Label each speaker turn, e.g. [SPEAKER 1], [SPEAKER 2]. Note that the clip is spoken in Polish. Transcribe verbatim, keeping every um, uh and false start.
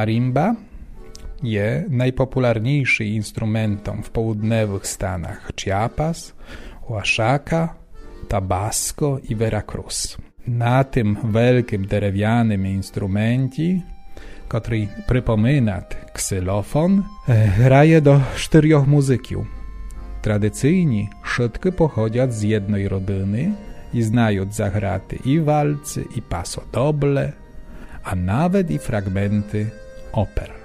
[SPEAKER 1] marimba jest najpopularniejszym instrumentem w południowych stanach Chiapas, Oaxaca, Tabasco i Veracruz. Na tym wielkim drewnianym instrumencie, który przypomina ksylofon, graje do czterech muzyków. Tradycyjnie wszystkie pochodzą z jednej rodziny i znają zagraty i walce, i pasodoble, a nawet i fragmenty oper.